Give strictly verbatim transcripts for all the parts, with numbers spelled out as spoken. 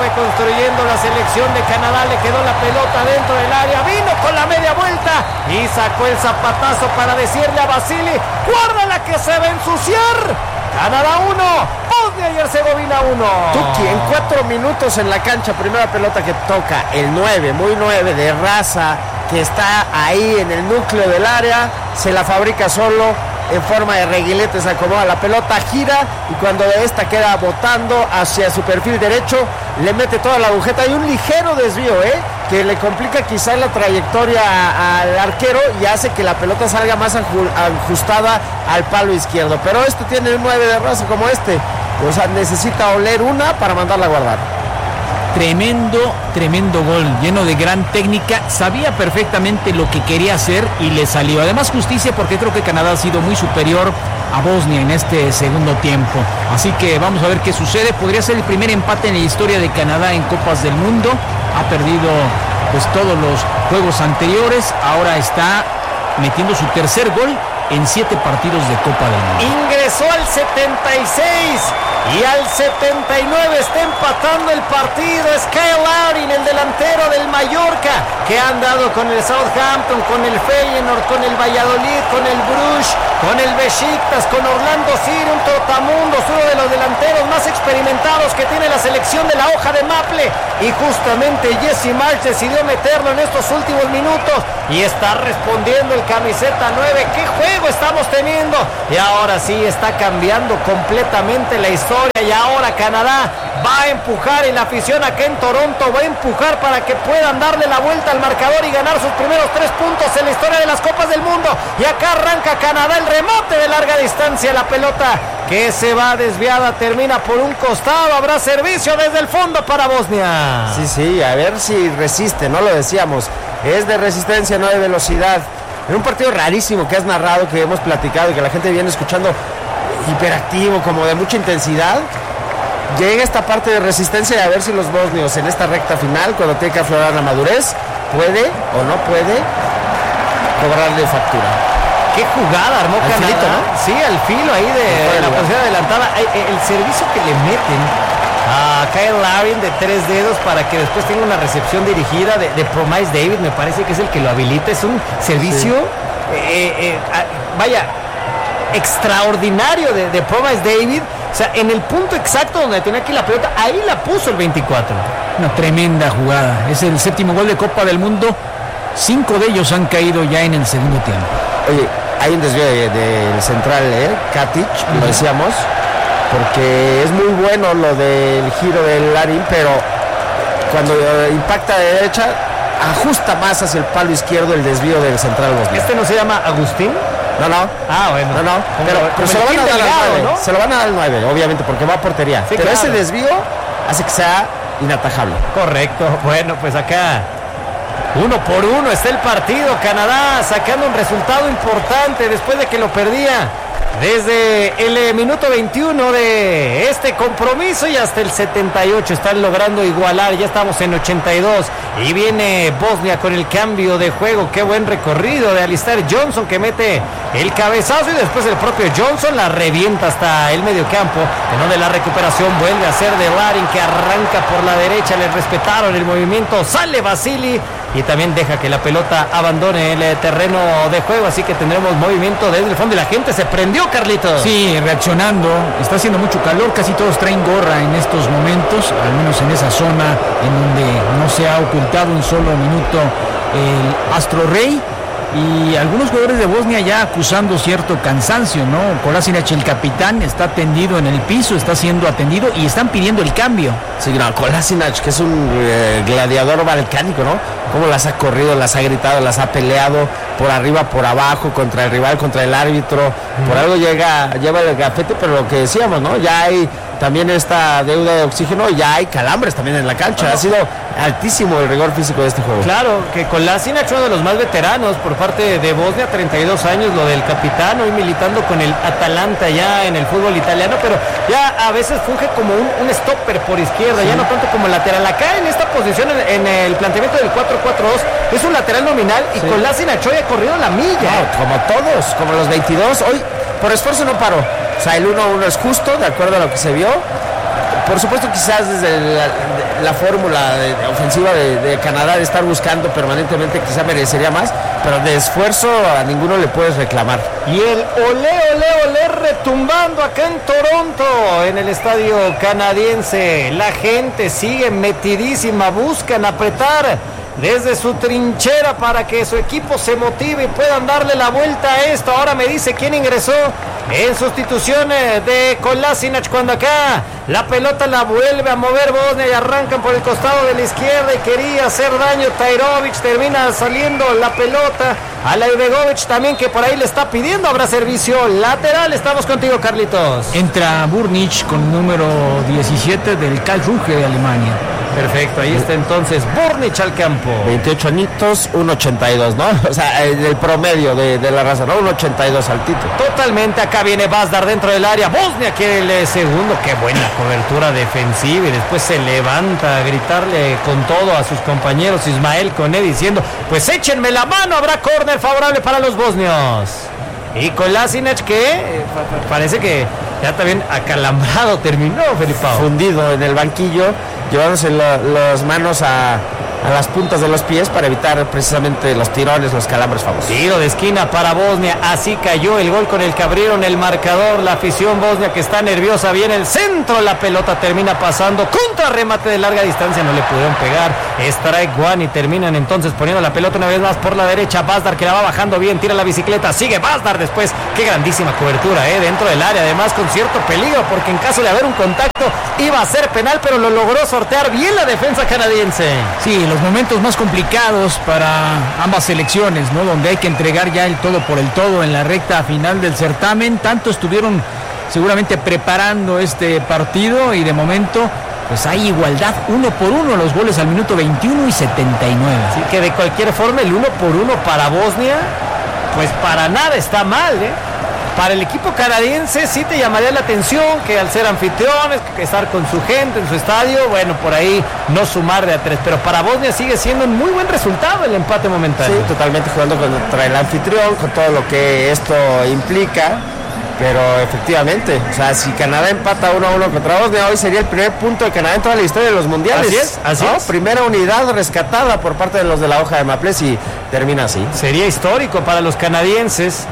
fue construyendo la selección de Canadá, le quedó la pelota dentro del área, vino con la media vuelta y sacó el zapatazo para decirle a Vasily, guárdala que se va a ensuciar. Canadá uno, Bosnia y Herzegovina uno. Tuki en cuatro minutos en la cancha, primera pelota que toca, el nueve, muy nueve de raza, que está ahí en el núcleo del área, se la fabrica solo, en forma de reguilete se acomoda la pelota, gira y cuando esta queda botando hacia su perfil derecho, le mete toda la agujeta y un ligero desvío, ¿eh? que le complica quizá la trayectoria al arquero y hace que la pelota salga más ajustada al palo izquierdo. Pero este tiene un nueve de raza como este, o sea, necesita oler una para mandarla a guardar. Tremendo, tremendo gol, lleno de gran técnica, sabía perfectamente lo que quería hacer y le salió. Además justicia porque creo que Canadá ha sido muy superior a Bosnia en este segundo tiempo. Así que vamos a ver qué sucede. Podría ser el primer empate en la historia de Canadá en Copas del Mundo. Ha perdido pues todos los juegos anteriores. Ahora está metiendo su tercer gol en siete partidos de Copa del Mundo. Ingresó al setenta y seis y al setenta y nueve está empatando el partido. Es Kyle Larin, el delantero del Mallorca, que ha andado con el Southampton, con el Feyenoord, con el Valladolid, con el Bruges, con el Besiktas, con Orlando City, un trotamundos, uno de los delanteros más experimentados que tiene la selección de la hoja de Maple. Y justamente Jesse Marsch decidió meterlo en estos últimos minutos y está respondiendo el camiseta nueve. ¡Qué juego estamos teniendo! Y ahora sí está cambiando completamente la historia y ahora Canadá va a empujar y la afición acá en Toronto va a empujar para que puedan darle la vuelta al marcador y ganar sus primeros tres puntos en la historia de las Copas del Mundo. Y acá arranca Canadá el remate de larga distancia, la pelota que se va desviada termina por un costado, habrá servicio desde el fondo para Bosnia. Sí, sí, a ver si resiste, no lo decíamos, es de resistencia, no de velocidad. En un partido rarísimo que has narrado, que hemos platicado y que la gente viene escuchando, hiperactivo, como de mucha intensidad, llega esta parte de resistencia y a ver si los bosnios en esta recta final, cuando tiene que aflorar la madurez, puede o no puede cobrarle factura. Qué jugada armó al Canadá, filito, ¿no? Sí, al filo ahí de, de la posición adelantada. El servicio que le meten a Kyle Larin de tres dedos para que después tenga una recepción dirigida de, de Promise David, me parece que es el que lo habilita. Es un servicio, sí. eh, eh, vaya, extraordinario de, de Promise David. O sea, en el punto exacto donde tenía aquí la pelota, ahí la puso el veinticuatro. Una tremenda jugada. Es el séptimo gol de Copa del Mundo. Cinco de ellos han caído ya en el segundo tiempo. Oye, hay un desvío del de, de central, ¿eh? Katic, uh-huh. Lo decíamos, porque es muy bueno lo del giro del Larin, pero cuando impacta de derecha, ajusta más hacia el palo izquierdo el desvío del central bosnio. ¿Este no se llama Agustín? No, no. Ah, bueno. No, no. Como, pero, como pero se, lo van a dar delgado, al nueve, ¿no? se lo van a dar al nueve, obviamente, porque va a portería. Sí, pero claro, ese desvío hace que sea inatajable. Correcto. Bueno, pues acá uno por uno está el partido. Canadá sacando un resultado importante después de que lo perdía desde el minuto veintiuno de este compromiso y hasta el setenta y ocho están logrando igualar. Ya estamos en ochenta y dos y viene Bosnia con el cambio de juego. Qué buen recorrido de Alistair Johnson, que mete el cabezazo y después el propio Johnson la revienta hasta el mediocampo, en donde la recuperación vuelve a ser de Larin, que arranca por la derecha. Le respetaron el movimiento, sale Vasily y también deja que la pelota abandone el terreno de juego, así que tendremos movimiento desde el fondo y la gente se prendió, Carlitos. Sí, reaccionando, está haciendo mucho calor, casi todos traen gorra en estos momentos, al menos en esa zona en donde no se ha ocultado un solo minuto el Astro Rey. Y algunos jugadores de Bosnia ya acusando cierto cansancio, ¿no? Kolasinac, el capitán, está tendido en el piso, está siendo atendido y están pidiendo el cambio. Sí, no, Kolasinac, que es un eh, gladiador balcánico, ¿no? Cómo las ha corrido, las ha gritado, las ha peleado por arriba, por abajo, contra el rival, contra el árbitro. Mm. Por algo llega, lleva el gafete, pero lo que decíamos, ¿no? Ya hay también esta deuda de oxígeno, ya hay calambres también en la cancha. Ha sido altísimo el rigor físico de este juego. Claro, que Kolasinac, uno de los más veteranos por parte de Bosnia, treinta y dos años, lo del capitán, hoy militando con el Atalanta ya en el fútbol italiano, pero ya a veces funge como un, un stopper por izquierda, sí. Ya no tanto como lateral. Acá en esta posición, en, en el planteamiento del cuatro cuatro dos, es un lateral nominal y sí. Kolasinac hoy ha corrido la milla. No, como todos, como los veintidós, hoy por esfuerzo no paró. O sea, el uno a uno es justo, de acuerdo a lo que se vio. Por supuesto, quizás desde la, la fórmula de, de ofensiva de, de Canadá de estar buscando permanentemente, quizá merecería más, pero de esfuerzo a ninguno le puedes reclamar. Y el olé, olé, olé retumbando acá en Toronto, en el estadio canadiense. La gente sigue metidísima, buscan apretar desde su trinchera para que su equipo se motive y puedan darle la vuelta a esto. Ahora me dice quién ingresó en sustitución de Kolasinac, cuando acá la pelota la vuelve a mover Bosnia y arrancan por el costado de la izquierda y quería hacer daño Tajrovic, termina saliendo la pelota a Laibegovic también, que por ahí le está pidiendo, habrá servicio lateral. Estamos contigo, Carlitos. Entra Burnich con número diecisiete del Karlsruhe de Alemania. Perfecto, ahí está entonces Burnich al campo. veintiocho añitos, uno ochenta y dos, ¿no? O sea, el promedio de, de la raza, ¿no? uno ochenta y dos altito. Totalmente, acá viene Bazdar dentro del área. Bosnia quiere el segundo, qué buena cobertura defensiva, y después se levanta a gritarle con todo a sus compañeros. Ismael Koné diciendo, pues échenme la mano, habrá córner favorable para los bosnios. Y Kolasinac, que eh, parece que ya también acalambrado terminó, Felipao. Fundido en el banquillo, llevándose la, las manos a, a las puntas de los pies para evitar precisamente los tirones, los calambres famosos. Tiro de esquina para Bosnia, así cayó el gol con el que abrieron el marcador. La afición bosnia que está nerviosa, viene el centro, la pelota termina pasando, contra remate de larga distancia, no le pudieron pegar. Strike one y terminan entonces poniendo la pelota una vez más por la derecha. Bazdar, que la va bajando bien, tira la bicicleta, sigue Bazdar después. Qué grandísima cobertura, eh, dentro del área, además con cierto peligro, porque en caso de haber un contacto iba a ser penal, pero lo logró sortear bien la defensa canadiense. Sí, los momentos más complicados para ambas selecciones, ¿no? Donde hay que entregar ya el todo por el todo en la recta final del certamen. Tanto estuvieron seguramente preparando este partido y de momento pues hay igualdad uno por uno, los goles al minuto veintiuno y setenta y nueve. Así que de cualquier forma el uno por uno para Bosnia, pues para nada está mal, ¿eh? Para el equipo canadiense sí te llamaría la atención que al ser anfitriones, que estar con su gente en su estadio, bueno, por ahí no sumar de a tres, pero para Bosnia sigue siendo un muy buen resultado el empate momentáneo. Sí, totalmente jugando contra el anfitrión, con todo lo que esto implica, pero efectivamente, o sea, si Canadá empata uno a uno contra Bosnia, hoy sería el primer punto de Canadá en toda la historia de los mundiales. Así es, así ¿no? es. Primera unidad rescatada por parte de los de la hoja de Maples y termina así. Sería histórico para los canadienses.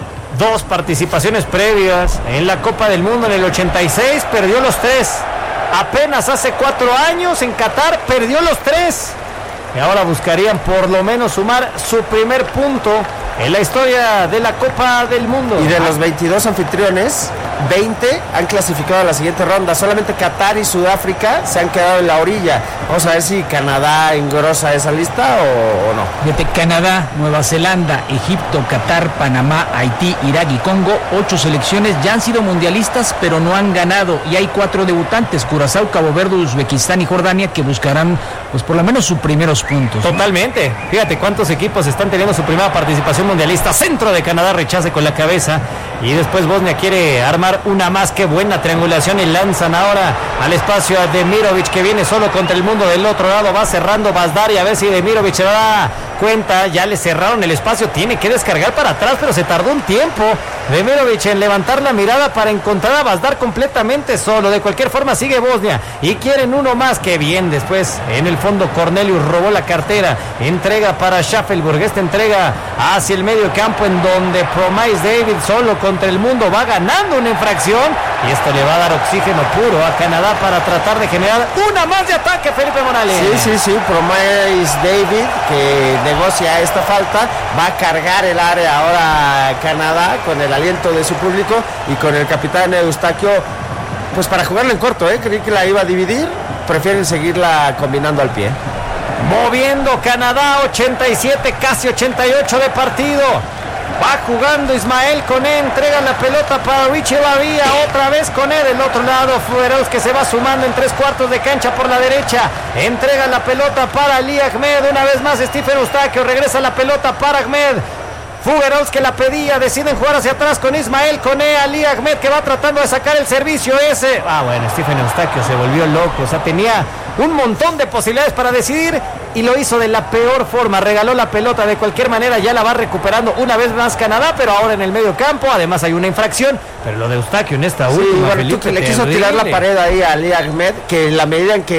Dos participaciones previas en la Copa del Mundo. En el ochenta y seis perdió los tres. Apenas hace cuatro años en Qatar perdió los tres. Y ahora buscarían por lo menos sumar su primer punto en la historia de la Copa del Mundo. Y de los veintidós anfitriones, veinte han clasificado a la siguiente ronda. Solamente Qatar y Sudáfrica se han quedado en la orilla. Vamos a ver si Canadá engrosa esa lista o, o no. Desde Canadá, Nueva Zelanda, Egipto, Qatar, Panamá, Haití, Irak y Congo, ocho selecciones ya han sido mundialistas, pero no han ganado. Y hay cuatro debutantes, Curazao, Cabo Verde, Uzbekistán y Jordania, que buscarán pues por lo menos sus primeros puntos. Totalmente. Fíjate cuántos equipos están teniendo su primera participación mundialista. Centro de Canadá, rechace con la cabeza. Y después Bosnia quiere armar una más. Que buena triangulación y lanzan ahora al espacio a Demirovic, que viene solo contra el mundo del otro lado. Va cerrando Bazdar y a ver si Demirovic se da cuenta. Ya le cerraron el espacio. Tiene que descargar para atrás, pero se tardó un tiempo Demirovic en levantar la mirada para encontrar a Bazdar completamente solo. De cualquier forma sigue Bosnia y quieren uno más. Que bien, después en el fondo Cornelius robó la cartera. Entrega para Schaffelburg. Esta entrega hacia el medio campo, en donde Promise David solo contra el mundo va ganando una infracción, y esto le va a dar oxígeno puro a Canadá para tratar de generar una más de ataque. Felipe Morales. Sí, sí, sí, Promise David, que negocia esta falta, va a cargar el área ahora Canadá con el aliento de su público y con el capitán Eustaquio, pues para jugarla en corto, ¿eh? Creí que la iba a dividir, prefieren seguirla combinando al pie. Moviendo Canadá, ochenta y siete, casi ochenta y ocho de partido. Va jugando Ismael Koné, entrega la pelota para Richie Lavia, otra vez Koné del otro lado, Fueros, que se va sumando en tres cuartos de cancha por la derecha, entrega la pelota para Ali Ahmed, una vez más Stephen Eustaquio, regresa la pelota para Ahmed. Fugueros, que la pedía, deciden jugar hacia atrás con Ismael Koné, Ali Ahmed, que va tratando de sacar el servicio ese. Ah, bueno, Stephen Eustaquio se volvió loco, o sea, tenía un montón de posibilidades para decidir y lo hizo de la peor forma. Regaló la pelota de cualquier manera, ya la va recuperando una vez más Canadá, pero ahora en el medio campo. Además hay una infracción, pero lo de Eustaquio en esta sí, última, bueno, Felipe, le quiso tirar la pared ahí a Ali Ahmed, que en la medida en que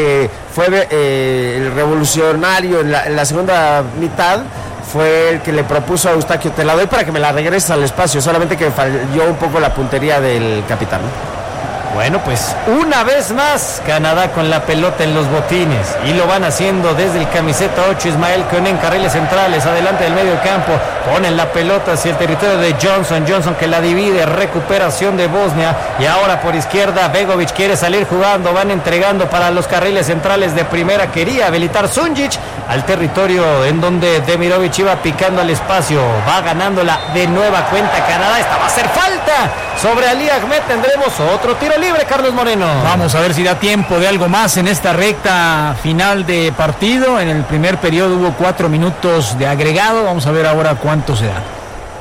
fue eh, el revolucionario en la, en la segunda mitad, fue el que le propuso a Eustaquio, te la doy para que me la regreses al espacio, solamente que falló un poco la puntería del capitán. Bueno, pues una vez más Canadá con la pelota en los botines y lo van haciendo desde el camiseta ocho Ismael Konen, carriles centrales, adelante del medio campo, ponen la pelota hacia el territorio de Johnson, Johnson que la divide, recuperación de Bosnia y ahora por izquierda Begovic quiere salir jugando, van entregando para los carriles centrales de primera, quería habilitar Sunjic al territorio en donde Demirovic iba picando al espacio, va ganándola de nueva cuenta Canadá, esta va a ser falta sobre Ali Ahmed, tendremos otro tiro libre, Carlos Moreno. Vamos a ver si da tiempo de algo más en esta recta final de partido. En el primer periodo hubo cuatro minutos de agregado. Vamos a ver ahora cuánto se da.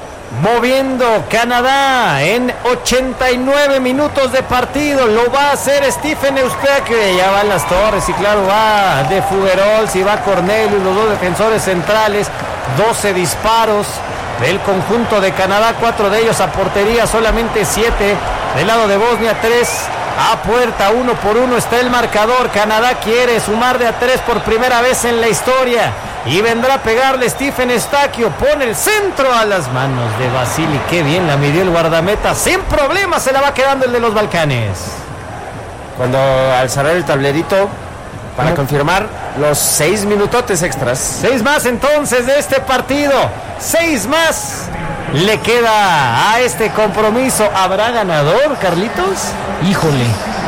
Moviendo Canadá en ochenta y nueve minutos de partido. Lo va a hacer Stephen Eustaquio. Ya van las torres y claro va de Figueroa, si va Cornelius, los dos defensores centrales. doce disparos del conjunto de Canadá, cuatro de ellos a portería, solamente siete del lado de Bosnia, tres a puerta, uno por uno está el marcador. Canadá quiere sumar de a tres por primera vez en la historia y vendrá a pegarle Stephen Eustaquio, pone el centro a las manos de Basili, qué bien la midió el guardameta, sin problemas se la va quedando el de los Balcanes. Cuando al cerrar el tablerito para confirmar los seis minutotes extras. Seis más entonces de este partido. Seis más le queda a este compromiso. ¿Habrá ganador, Carlitos? Híjole,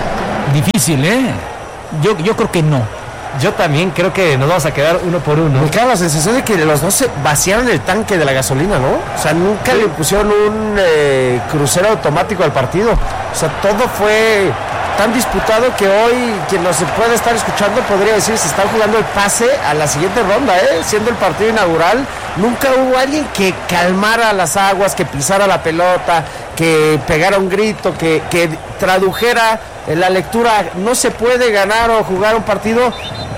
difícil, ¿eh? Yo, yo creo que no. Yo también creo que nos vamos a quedar uno por uno. Me queda la sensación de que los dos se vaciaron el tanque de la gasolina, ¿no? O sea, nunca sí. le pusieron un eh, crucero automático al partido. O sea, todo fue tan disputado que hoy quien nos puede estar escuchando podría decir se están jugando el pase a la siguiente ronda, ¿eh? Siendo el partido inaugural, nunca hubo alguien que calmara las aguas, que pisara la pelota, que pegara un grito, que, que tradujera en la lectura. No se puede ganar o jugar un partido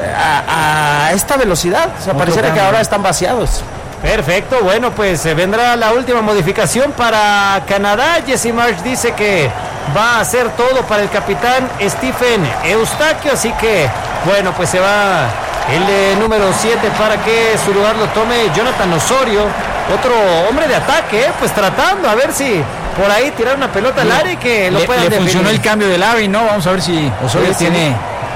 a, a esta velocidad. O sea, pareciera que ahora están vaciados. Perfecto, bueno, pues eh, vendrá la última modificación para Canadá. Jesse Marsh dice que va a hacer todo para el capitán Stephen Eustaquio, así que, bueno, pues se va el eh, número siete para que su lugar lo tome Jonathan Osorio, otro hombre de ataque, eh, pues tratando a ver si por ahí tirar una pelota al área y que lo le, puedan le definir. Funcionó el cambio de Larry, ¿no? Vamos a ver si Osorio sí, tiene,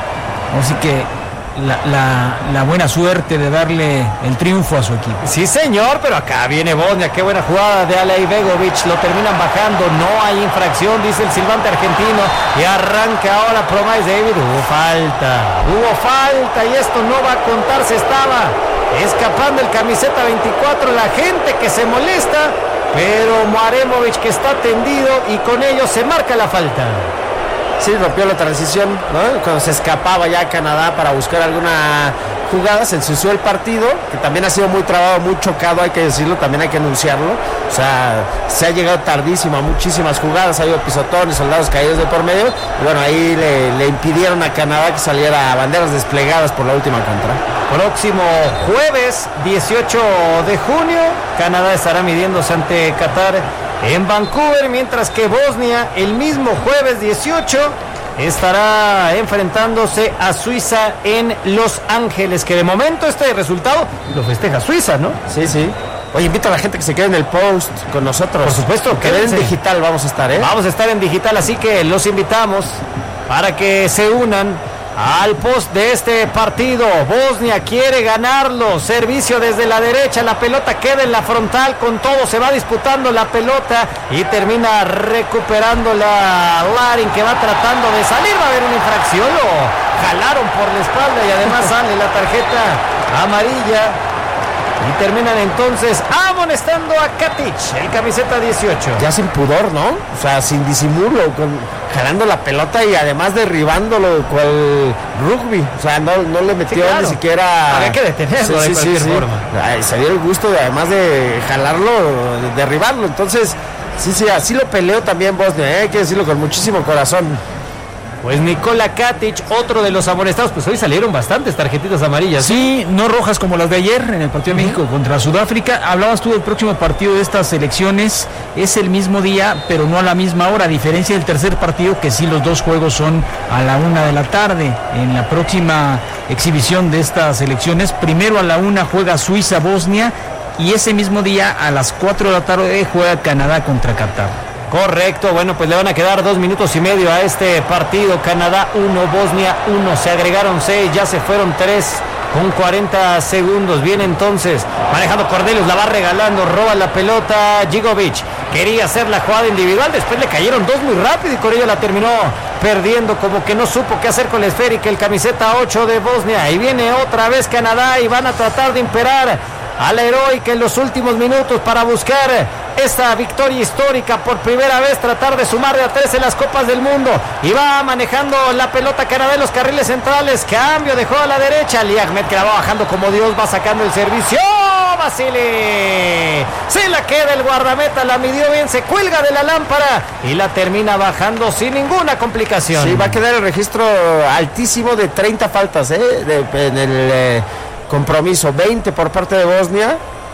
sí. Así que La, la, la buena suerte de darle el triunfo a su equipo. Sí, señor, pero acá viene Bosnia, qué buena jugada de Alej Begovic, lo terminan bajando, no hay infracción, dice el silbante argentino, y arranca ahora Promise David, hubo falta, hubo falta, y esto no va a contar, se estaba escapando el camiseta veinticuatro, la gente que se molesta, pero Maremovic que está tendido, y con ello se marca la falta. Sí, rompió la transición, ¿no? Cuando se escapaba ya Canadá para buscar alguna jugada, se ensució el partido, que también ha sido muy trabado, muy chocado, hay que decirlo, también hay que anunciarlo. O sea, se ha llegado tardísimo a muchísimas jugadas, ha habido pisotones, soldados caídos de por medio, y bueno, ahí le, le impidieron a Canadá que saliera a banderas desplegadas por la última contra. Próximo jueves, dieciocho de junio, Canadá estará midiéndose ante Qatar en Vancouver, mientras que Bosnia el mismo jueves dieciocho estará enfrentándose a Suiza en Los Ángeles, que de momento este resultado lo festeja Suiza, ¿no? Sí, sí. Oye, invito a la gente que se quede en el post con nosotros. Por supuesto, que en digital vamos a estar, ¿eh? Vamos a estar en digital, así que los invitamos para que se unan al post de este partido. Bosnia quiere ganarlo, servicio desde la derecha, la pelota queda en la frontal, con todo se va disputando la pelota y termina recuperando la Larin, que va tratando de salir, va a haber una infracción, lo jalaron por la espalda y además sale la tarjeta amarilla. Y terminan entonces amonestando a Katic, el camiseta dieciocho. Ya sin pudor, ¿no? O sea, sin disimulo, con, jalando la pelota y además derribándolo cual rugby. O sea, no, no le metió sí, claro. ni siquiera... Había que detenerlo sí, de cualquier sí, forma. Sí. Ay, se dio el gusto de, además de jalarlo, de derribarlo. Entonces, sí, sí, así lo peleó también Bosnia, ¿eh? Hay que decirlo con muchísimo corazón. Pues Nikola Katic, otro de los amonestados, pues hoy salieron bastantes tarjetitas amarillas. Sí, no rojas como las de ayer en el partido de México uh-huh. contra Sudáfrica. Hablabas tú del próximo partido de estas selecciones, es el mismo día, pero no a la misma hora, a diferencia del tercer partido, que sí los dos juegos son a la una de la tarde. En la próxima exhibición de estas selecciones, primero a la una juega Suiza-Bosnia, y ese mismo día a las cuatro de la tarde juega Canadá contra Qatar. Correcto, bueno, pues le van a quedar dos minutos y medio a este partido. Canadá uno, Bosnia uno, se agregaron seis, ya se fueron tres con cuarenta segundos. Viene entonces manejando Cornelius, la va regalando, roba la pelota Gigovic, quería hacer la jugada individual, después le cayeron dos muy rápido y con ello la terminó perdiendo, como que no supo qué hacer con la esférica el camiseta ocho de Bosnia. Y viene otra vez Canadá y van a tratar de imperar a la heroica en los últimos minutos para buscar esta victoria histórica, por primera vez tratar de sumar de a tres en las Copas del Mundo. Y va manejando la pelota Canadá en los carriles centrales, cambio, dejó a la derecha Ali Ahmed, que la va bajando como Dios, va sacando el servicio. ¡Oh, Basile! Se la queda el guardameta, la midió bien, se cuelga de la lámpara y la termina bajando sin ninguna complicación. Sí, va a quedar el registro altísimo de treinta faltas ¿eh? de, en el eh, compromiso, veinte por parte de Bosnia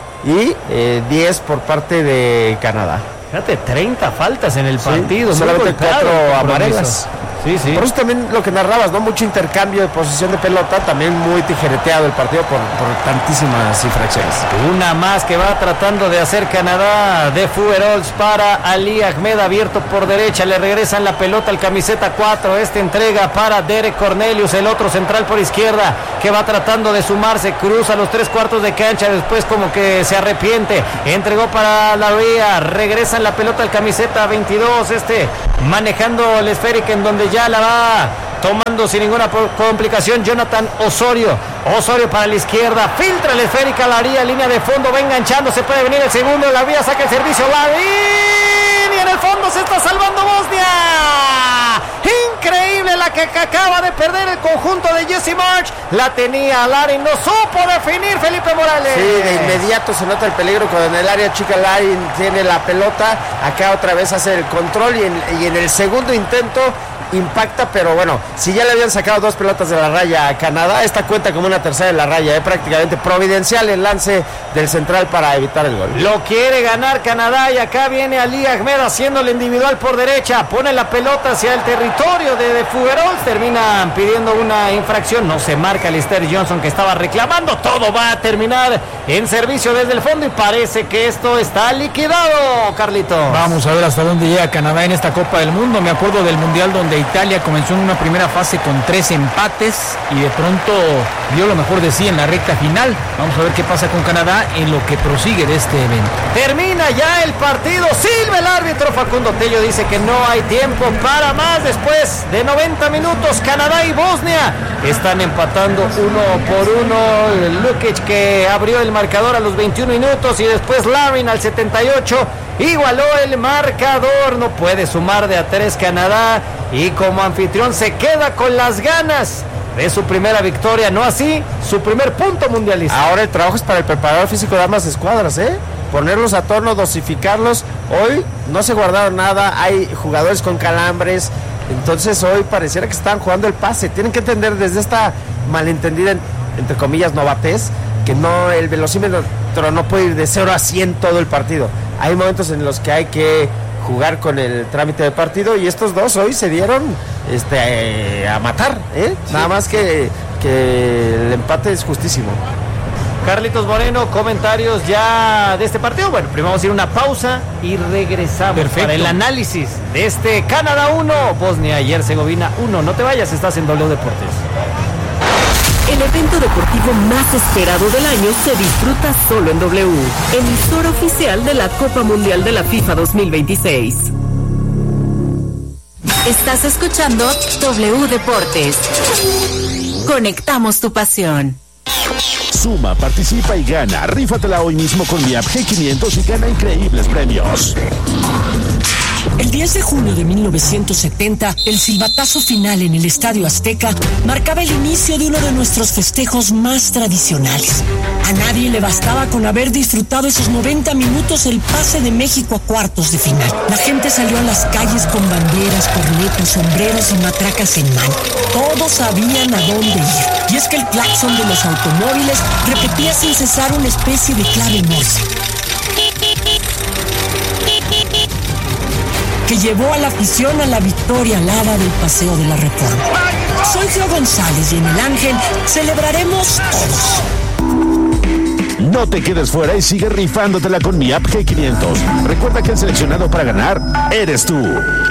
y eh, diez por parte de Canadá. Fíjate, treinta faltas en el partido, sí, solamente cuatro amarelas. Sí, sí. Por eso también lo que narrabas, ¿no? Mucho intercambio de posición de pelota, también muy tijereteado el partido por, por tantísimas infracciones. Una más que va tratando de hacer Canadá de Fuerols para Ali Ahmed, abierto por derecha, le regresan la pelota al camiseta cuatro, este entrega para Derek Cornelius, el otro central por izquierda, que va tratando de sumarse, cruza los tres cuartos de cancha, después como que se arrepiente, entregó para la vía, regresan la pelota al camiseta veintidós, este manejando el esférica en donde ya la va tomando sin ninguna complicación Jonathan Osorio. Osorio para la izquierda, filtra la esférica, la haría, línea de fondo, va enganchando, se puede venir el segundo, la vía saca el servicio, Larin, y en el fondo se está salvando Bosnia. Increíble la que acaba de perder el conjunto de Jesse March, la tenía Larin, no supo definir Felipe Morales. Sí, de inmediato se nota el peligro cuando en el área chica Larin tiene la pelota, acá otra vez hace el control y en, y en el segundo intento impacta, pero bueno, si ya le habían sacado dos pelotas de la raya a Canadá, esta cuenta como una tercera de la raya, ¿eh? Prácticamente providencial el lance del central para evitar el gol. Lo quiere ganar Canadá y acá viene Ali Ahmed haciéndole individual por derecha, pone la pelota hacia el territorio de, de Figueroa, termina pidiendo una infracción, no se marca Lister Johnson que estaba reclamando, todo va a terminar en servicio desde el fondo y parece que esto está liquidado, Carlito. Vamos a ver hasta dónde llega Canadá en esta Copa del Mundo. Me acuerdo del Mundial donde Italia comenzó en una primera fase con tres empates y de pronto dio lo mejor de sí en la recta final. Vamos a ver qué pasa con Canadá en lo que prosigue de este evento. Termina ya el partido, silba el árbitro. Facundo Tello dice que no hay tiempo para más. Después de noventa minutos, Canadá y Bosnia están empatando uno por uno. Lukic, que abrió el marcador a los veintiún minutos, y después Larin al setenta y ocho igualó el marcador. No puede sumar de a tres Canadá y como anfitrión se queda con las ganas de su primera victoria, no así su primer punto mundialista. Ahora el trabajo es para el preparador físico de ambas escuadras, ¿eh? Ponerlos a tono, dosificarlos. Hoy no se guardaron nada, hay jugadores con calambres, entonces hoy pareciera que están jugando el pase. Tienen que entender desde esta malentendida, entre comillas, novatez, que no, el velocímetro no puede ir de cero a cien todo el partido. Hay momentos en los que hay que jugar con el trámite del partido y estos dos hoy se dieron este, eh, a matar, ¿eh? Sí, nada más que, que el empate es justísimo. Carlitos Moreno, comentarios ya de este partido. Bueno, primero vamos a ir a una pausa y regresamos. Perfecto. Para el análisis de este Canadá uno, Bosnia y Herzegovina uno. No te vayas, estás en W Deportes. El evento deportivo más esperado del año se disfruta solo en W, emisora oficial de la Copa Mundial de la FIFA dos mil veintiséis. Estás escuchando W Deportes. Conectamos tu pasión. Suma, participa y gana. Rífatela hoy mismo con mi app G quinientos y gana increíbles premios. El diez de junio de mil novecientos setenta, el silbatazo final en el Estadio Azteca marcaba el inicio de uno de nuestros festejos más tradicionales. A nadie le bastaba con haber disfrutado esos noventa minutos el pase de México a cuartos de final. La gente salió a las calles con banderas, cornetas, sombreros y matracas en mano. Todos sabían a dónde ir. Y es que el claxon de los automóviles repetía sin cesar una especie de clave morse, que llevó a la afición a la victoria alada del Paseo de la Reforma. Soy Gio González y en El Ángel celebraremos todos. No te quedes fuera y sigue rifándotela con mi app G quinientos. Recuerda que el seleccionado para ganar eres tú.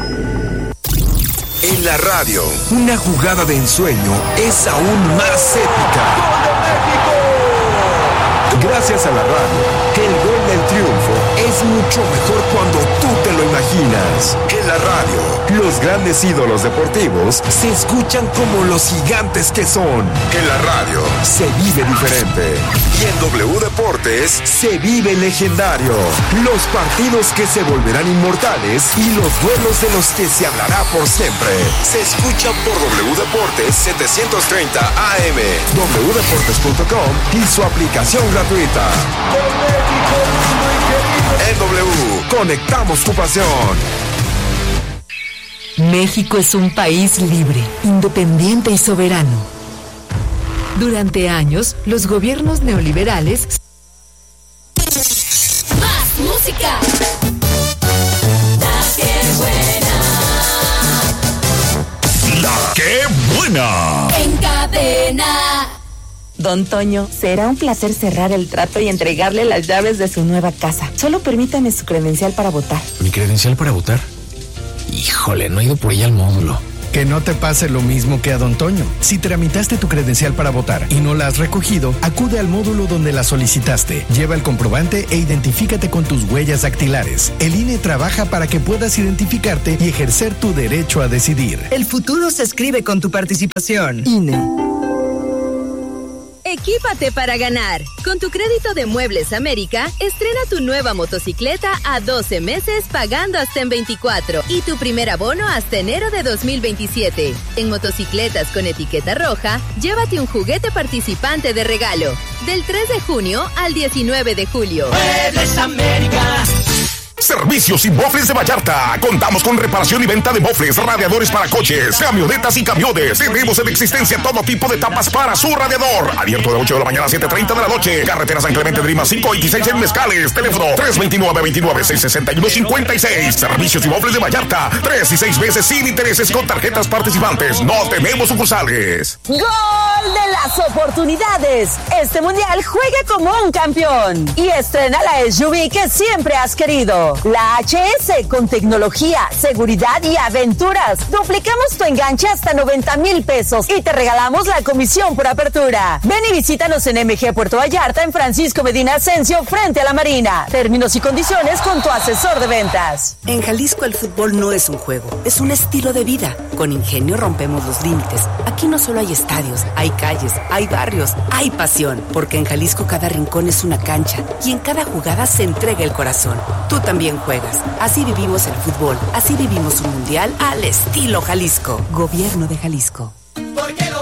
En la radio, una jugada de ensueño es aún más épica. Gracias a la radio, que el gol del triunfo es mucho mejor cuando tú te lo imaginas. En la radio, los grandes ídolos deportivos se escuchan como los gigantes que son. En la radio, se vive diferente. Y en W Deportes, se vive legendario. Los partidos que se volverán inmortales y los duelos de los que se hablará por siempre. Se escuchan por W Deportes setecientos treinta A M, doble u deportes punto com y su aplicación gratuita. En W, conectamos tu pasión. México es un país libre, independiente y soberano. Durante años, los gobiernos neoliberales... ¡Más música! La que buena. ¡La que buena! En cadena. Don Toño, será un placer cerrar el trato y entregarle las llaves de su nueva casa. Solo permítame su credencial para votar. ¿Mi credencial para votar? Híjole, no he ido por ella al módulo. Que no te pase lo mismo que a Don Toño. Si tramitaste tu credencial para votar y no la has recogido, acude al módulo donde la solicitaste. Lleva el comprobante e identifícate con tus huellas dactilares. El I N E trabaja para que puedas identificarte y ejercer tu derecho a decidir. El futuro se escribe con tu participación. I N E. Equípate para ganar. Con tu crédito de Muebles América, estrena tu nueva motocicleta a doce meses pagando hasta en veinticuatro y tu primer abono hasta enero de dos mil veintisiete. En motocicletas con etiqueta roja, llévate un juguete participante de regalo. Del tres de junio al diecinueve de julio. Muebles América. Servicios y Mofles de Vallarta. Contamos con reparación y venta de mofles, radiadores para coches, camionetas y camiones. Tenemos en existencia todo tipo de tapas para su radiador. Abierto de ocho de la mañana a siete treinta de la noche. Carretera San Clemente de Lima cinco veintiséis en Mezcales. Teléfono tres veintinueve, veintinueve, seiscientos sesenta y uno, cincuenta y seis. Servicios y Mofles de Vallarta. Tres y seis veces sin intereses con tarjetas participantes. No tenemos sucursales. ¡Gol de las oportunidades! Este mundial juega como un campeón. Y estrena la S U V que siempre has querido. La H S con tecnología, seguridad y aventuras. Duplicamos tu enganche hasta noventa mil pesos y te regalamos la comisión por apertura. Ven y visítanos en M G Puerto Vallarta en Francisco Medina Ascencio frente a la Marina. Términos y condiciones con tu asesor de ventas. En Jalisco el fútbol no es un juego, es un estilo de vida. Con Ingenio rompemos los límites. Aquí no solo hay estadios, hay calles, hay barrios, hay pasión. Porque en Jalisco cada rincón es una cancha y en cada jugada se entrega el corazón. Tú también juegas. Así vivimos el fútbol. Así vivimos un mundial al estilo Jalisco. Gobierno de Jalisco.